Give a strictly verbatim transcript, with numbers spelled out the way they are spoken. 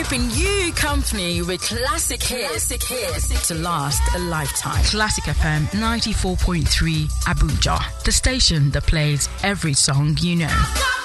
keeping you company with classic hits, classic hits to last a lifetime. Classic F M ninety-four point three Abuja, the station that plays every song you know.